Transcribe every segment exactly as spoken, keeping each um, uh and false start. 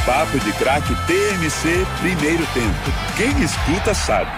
Papo de Craque T M C Primeiro Tempo. Quem escuta sabe.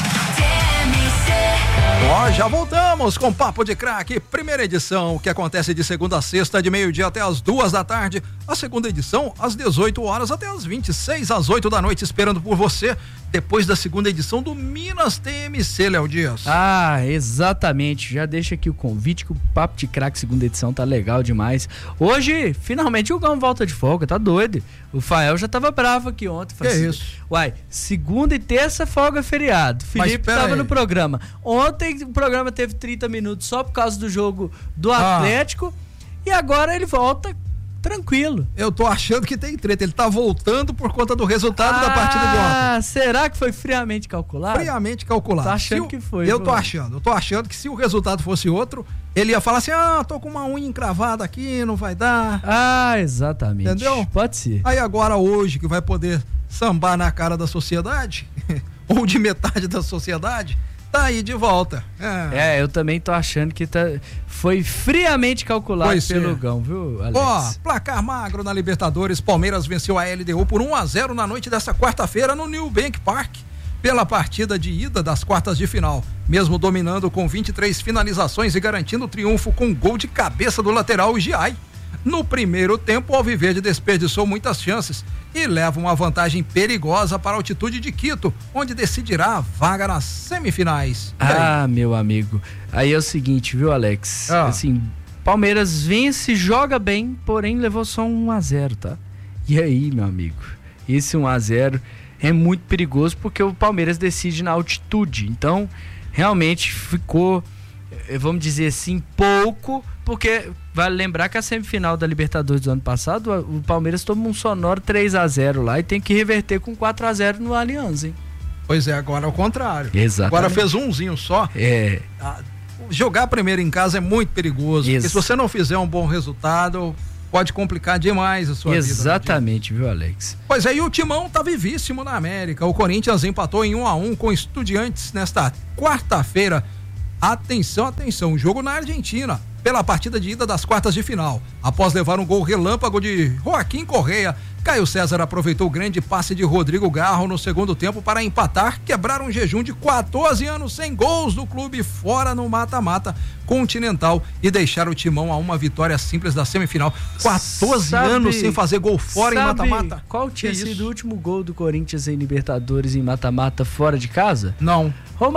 Ó, já voltamos com Papo de Craque, primeira edição, que acontece de segunda a sexta, de meio-dia até as duas da tarde. A segunda edição, às dezoito horas até as vinte e seis, às oito da noite, esperando por você, depois da segunda edição do Minas T M C, Léo Dias. Ah, exatamente. Já deixa aqui o convite que o Papo de Craque segunda edição tá legal demais. Hoje, finalmente, o Gão volta de folga, tá doido. O Fael já tava bravo aqui ontem. Que assim, isso? Uai, segunda e terça folga feriado. Felipe tava aí. no programa. Ontem o programa teve trinta minutos só por causa do jogo do Ah. Atlético. E agora ele volta tranquilo. Eu tô achando que tem treta, ele tá voltando por conta do resultado da partida de ontem. Ah, será que foi friamente calculado? Friamente calculado. Tô achando Se o- que foi, Eu pô. tô achando, eu tô achando que se o resultado fosse outro, ele ia falar assim, ah, tô com uma unha encravada aqui, não vai dar. Ah, exatamente. Entendeu? Pode ser. Aí agora hoje que vai poder sambar na cara da sociedade, ou de metade da sociedade, tá aí de volta. É. É, eu também tô achando que tá, foi friamente calculado Pois pelo é. Gão, viu, Alex? Ó, placar magro na Libertadores, Palmeiras venceu a L D U por um a zero na noite desta quarta-feira no New Bank Park, pela partida de ida das quartas de final, mesmo dominando com vinte e três finalizações e garantindo o triunfo com gol de cabeça do lateral Giai. No primeiro tempo, o Alviverde desperdiçou muitas chances e leva uma vantagem perigosa para a altitude de Quito, onde decidirá a vaga nas semifinais. E aí? Ah, meu amigo. Aí é o seguinte, viu, Alex? Ah. Assim, Palmeiras vence, joga bem, porém levou só um a zero, tá? E aí, meu amigo? Esse um a zero é muito perigoso porque o Palmeiras decide na altitude. Então, realmente ficou, eh, vamos dizer assim, pouco, porque vale lembrar que a semifinal da Libertadores do ano passado, a- o Palmeiras tomou um sonoro três a zero lá e tem que reverter com quatro a zero no Allianz, hein? Pois é, agora é o contrário. Exatamente. Agora fez umzinho só. É, Ah, jogar primeiro em casa é muito perigoso, Isso. porque se você não fizer um bom resultado, pode complicar demais a sua vida. exatamente, viu, Alex? Pois é, e o Timão tá vivíssimo na América. O Corinthians empatou em um a um com Estudiantes nesta quarta-feira. Atenção, atenção, jogo na Argentina, pela partida de ida das quartas de final. Após levar um gol relâmpago de Joaquim Correia, Caio César aproveitou o grande passe de Rodrigo Garro no segundo tempo para empatar, quebrar um jejum de quatorze anos sem gols do clube fora no mata-mata continental e deixar o Timão a uma vitória simples da semifinal. quatorze Sabe- anos sem fazer gol fora em Sabe mata-mata. qual tinha Que sido isso? o último gol do Corinthians em Libertadores em mata-mata fora de casa? Não.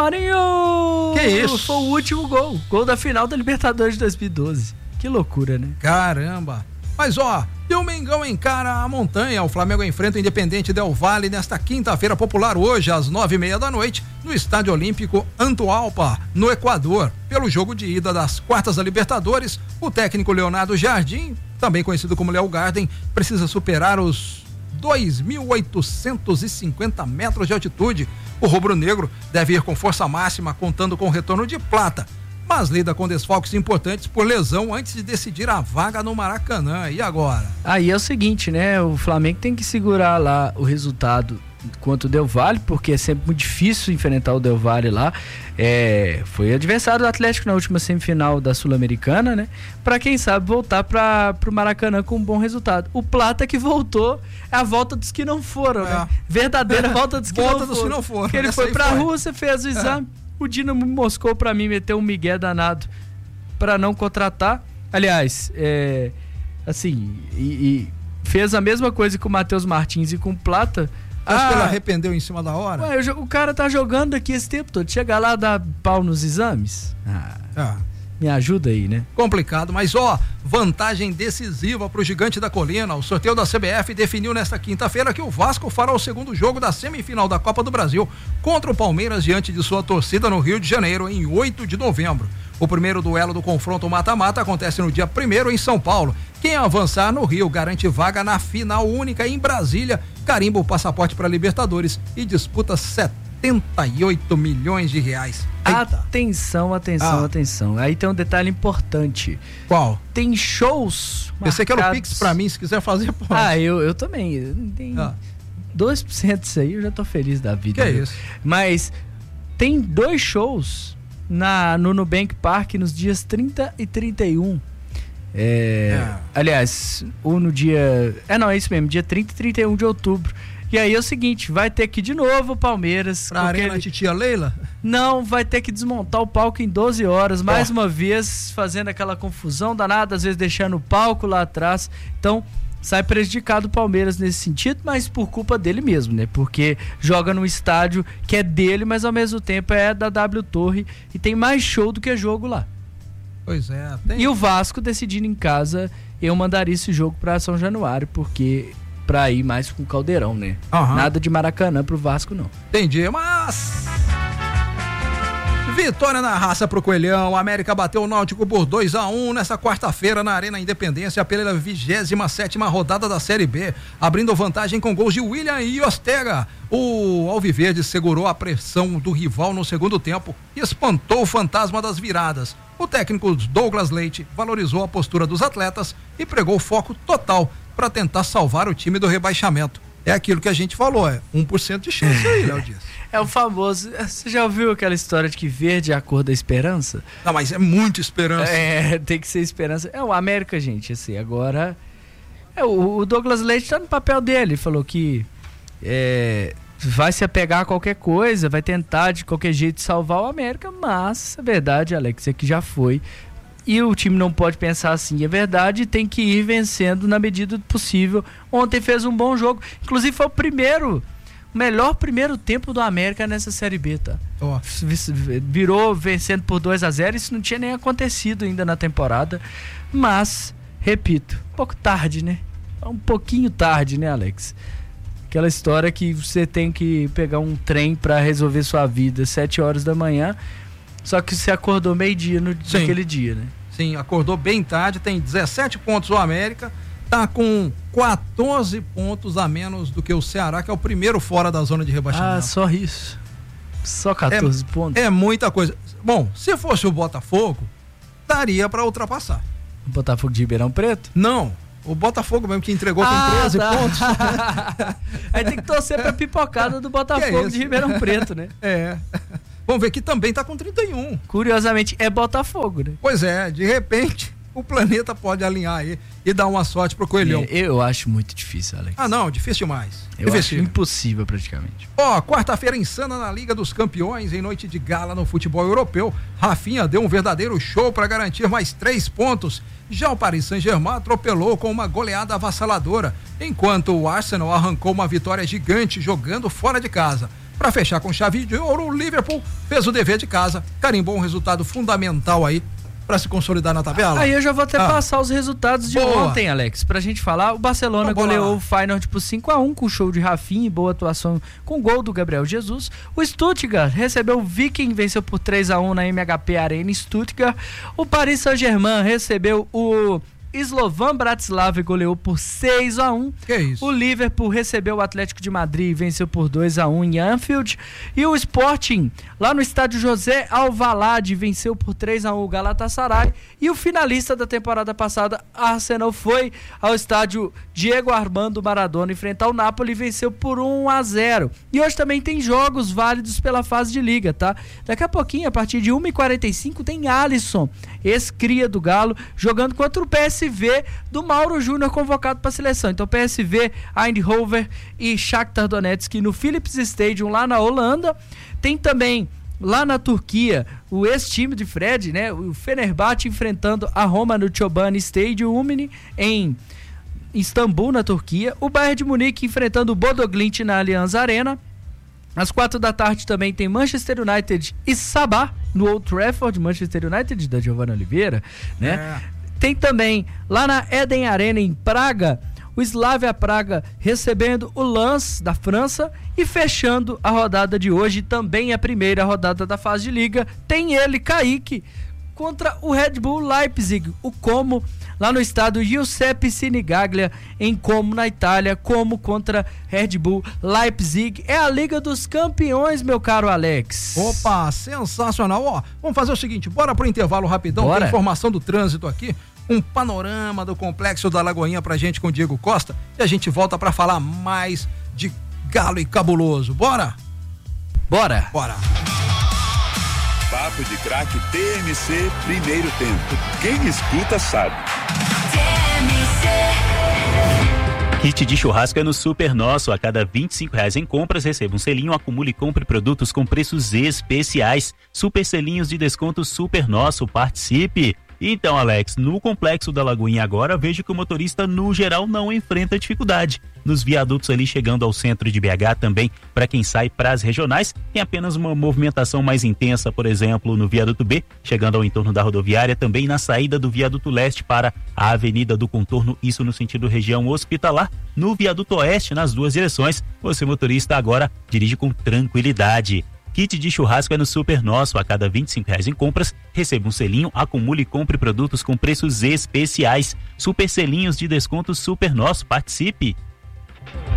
Romarinho! Que isso? Foi o último gol. Gol da final da Libertadores de dois mil e doze. Que loucura, né? Caramba! Mas ó, e o Mengão encara a montanha. O Flamengo enfrenta o Independente Del Valle nesta quinta-feira popular, hoje às nove e meia da noite, no Estádio Olímpico Antualpa, no Equador. Pelo jogo de ida das quartas da Libertadores, o técnico Leonardo Jardim, também conhecido como Léo Garden, precisa superar os dois mil oitocentos e cinquenta metros de altitude. O rubro-negro deve ir com força máxima, contando com o retorno de Plata, mas lida com desfalques importantes por lesão antes de decidir a vaga no Maracanã. E agora? Aí é o seguinte, né? O Flamengo tem que segurar lá o resultado contra o Del Valle, porque é sempre muito difícil enfrentar o Del Valle lá. É, foi adversário do Atlético na última semifinal da Sul-Americana, né? Pra quem sabe voltar para pro Maracanã com um bom resultado. O Plata que voltou é a volta dos que não foram, É. né? Verdadeira volta dos que Volta não dos foram. que não foram. Porque ele Essa foi aí pra foi. Rússia, fez o exame. O Dinamo moscou pra mim, meteu um migué danado pra não contratar. Aliás, é, assim, e, e fez a mesma coisa com o Matheus Martins e com o Plata. Acho que Ah, ele arrependeu em cima da hora? ué, eu jo- o cara tá jogando aqui esse tempo todo. Chega lá, dá pau nos exames. Ah, Ah, me ajuda aí, né? complicado, mas ó, vantagem decisiva pro Gigante da Colina. O sorteio da C B F definiu nesta quinta-feira que o Vasco fará o segundo jogo da semifinal da Copa do Brasil contra o Palmeiras diante de sua torcida no Rio de Janeiro em oito de novembro. O primeiro duelo do confronto mata-mata acontece no dia primeiro em São Paulo. Quem avançar no Rio garante vaga na final única em Brasília, carimba o passaporte para Libertadores e disputa setenta e oito milhões de reais. Eita. Atenção, atenção, Ah. atenção. Aí tem um detalhe importante. Qual? Tem shows Pensei que era o marcados- Pix pra mim, se quiser fazer, pode. Ah, eu, eu também. Eu não tenho Ah. dois por cento disso aí, eu já tô feliz da vida. Que viu? isso? Mas tem dois shows na, no Nubank Park nos dias trinta e trinta e um. É, é. Aliás, ou no dia... É, não, é isso mesmo, dia trinta e trinta e um de outubro. E aí é o seguinte, vai ter que ir de novo o Palmeiras... Pra Arena ele... Titia Leila? Não, vai ter que desmontar o palco em doze horas, mais oh. uma vez, fazendo aquela confusão danada, às vezes deixando o palco lá atrás. Então, sai prejudicado o Palmeiras nesse sentido, mas por culpa dele mesmo, né? Porque joga num estádio que é dele, mas ao mesmo tempo é da W Torre e tem mais show do que jogo lá. Pois é. Tem... E o Vasco decidindo em casa, eu mandaria esse jogo pra São Januário, porque... pra ir mais com o Caldeirão, né? Uhum. Nada de Maracanã pro Vasco, não. Entendi, mas... Vitória na raça pro Coelhão. A América bateu o Náutico por dois a um nessa quarta-feira na Arena Independência pela vigésima sétima rodada da Série B, abrindo vantagem com gols de William e Ostega. O Alviverde segurou a pressão do rival no segundo tempo e espantou o fantasma das viradas. O técnico Douglas Leite valorizou a postura dos atletas e pregou foco total para tentar salvar o time do rebaixamento. É aquilo que a gente falou, é um por cento de chance aí, Léo Dias. É o famoso, você já ouviu aquela história de que verde é a cor da esperança? Não, mas é muita esperança. É, tem que ser esperança. É o América, gente, assim, agora... É, o, o Douglas Leite tá no papel dele, falou que é, vai se apegar a qualquer coisa, vai tentar de qualquer jeito salvar o América, mas a verdade, Alex, é que já foi... E o time não pode pensar assim, é verdade, tem que ir vencendo na medida do possível. Ontem fez um bom jogo, inclusive foi o primeiro, o melhor primeiro tempo do América nessa Série B, tá? Oh. Virou vencendo por dois a zero, isso não tinha nem acontecido ainda na temporada, mas, repito, um pouco tarde, né? Um pouquinho tarde, né, Alex? Aquela história que você tem que pegar um trem para resolver sua vida sete horas da manhã, só que você acordou meio-dia no, naquele dia, né? Sim, acordou bem tarde, tem dezessete pontos o América, tá com quatorze pontos a menos do que o Ceará, que é o primeiro fora da zona de rebaixamento. Ah, só isso. Só quatorze é, pontos. É muita coisa. Bom, se fosse o Botafogo, daria para ultrapassar. O Botafogo de Ribeirão Preto? Não, o Botafogo mesmo que entregou com ah, treze tá. pontos. Aí tem que torcer pra pipocada do Botafogo é de Ribeirão Preto, né? É. Vamos ver que também tá com trinta e um. Curiosamente, é Botafogo, né? Pois é, de repente, o planeta pode alinhar aí e dar uma sorte pro Coelhão. É, eu acho muito difícil, Alex. Ah, não, difícil demais. Eu difícil. Acho impossível, praticamente. Ó, oh, quarta-feira insana na Liga dos Campeões, em noite de gala no futebol europeu. Rafinha deu um verdadeiro show para garantir mais três pontos. Já o Paris Saint-Germain atropelou com uma goleada avassaladora, enquanto o Arsenal arrancou uma vitória gigante jogando fora de casa. Para fechar com chave de ouro, o Liverpool fez o dever de casa, carimbou um resultado fundamental aí para se consolidar na tabela. Aí eu já vou até ah. passar os resultados de boa. Ontem, Alex, pra gente falar. O Barcelona então, goleou o Feyenoord por cinco a um com show de Rafinha e boa atuação com gol do Gabriel Jesus. O Stuttgart recebeu o Viking, venceu por três a um na M H P Arena em Stuttgart. O Paris Saint-Germain recebeu o Slovan Bratislava e goleou por seis a um. Que isso? O Liverpool recebeu o Atlético de Madrid e venceu por dois a um em Anfield. E o Sporting, lá no estádio José Alvalade, venceu por três a um o Galatasaray. E o finalista da temporada passada, Arsenal, foi ao estádio Diego Armando Maradona enfrentar o Napoli e venceu por um a zero. E hoje também tem jogos válidos pela fase de liga, tá? Daqui a pouquinho, a partir de uma e quarenta e cinco, tem Alisson, ex-cria do Galo, jogando contra o P S V do Mauro Júnior, convocado para a seleção. Então P S V, Eindhoven e Shakhtar Donetsk no Philips Stadium lá na Holanda. Tem também lá na Turquia o ex-time de Fred, né, o Fenerbahçe enfrentando a Roma no Chobani Stadium Umini em Istambul, na Turquia. O Bayern de Munique enfrentando o Bodo Glimt na Allianz Arena. Às quatro da tarde também tem Manchester United e Sabah no Old Trafford, Manchester United da Giovanna Oliveira, né? É. Tem também lá na Eden Arena em Praga, o Slavia Praga recebendo o Lens da França e fechando a rodada de hoje, também a primeira rodada da fase de liga, tem ele, Kaique, contra o Red Bull Leipzig, o Como, lá no estádio Giuseppe Sinigaglia, em Como, na Itália, Como contra Red Bull Leipzig. É a Liga dos Campeões, meu caro Alex. Opa, sensacional. Ó, vamos fazer o seguinte, bora pro intervalo rapidão, bora. Tem informação do trânsito aqui, um panorama do Complexo da Lagoinha pra gente com o Diego Costa, e a gente volta pra falar mais de Galo e Cabuloso. Bora? Bora. Bora. Papo de Craque T M C, primeiro tempo. Quem escuta sabe. Kit de churrasco é no Super Nosso. A cada vinte e cinco reais em compras, receba um selinho, acumule e compre produtos com preços especiais. Super selinhos de desconto Super Nosso. Participe! Então, Alex, no Complexo da Lagoinha agora, vejo que o motorista, no geral, não enfrenta dificuldade. Nos viadutos ali, chegando ao centro de B H, também, para quem sai para as regionais, tem apenas uma movimentação mais intensa, por exemplo, no viaduto B, chegando ao entorno da rodoviária, também na saída do viaduto leste para a Avenida do Contorno, isso no sentido região hospitalar. No viaduto oeste, nas duas direções, você, motorista, agora dirige com tranquilidade. Kit de churrasco é no Super Nosso. A cada vinte e cinco reais em compras, receba um selinho, acumule e compre produtos com preços especiais. Super selinhos de desconto Super Nosso. Participe!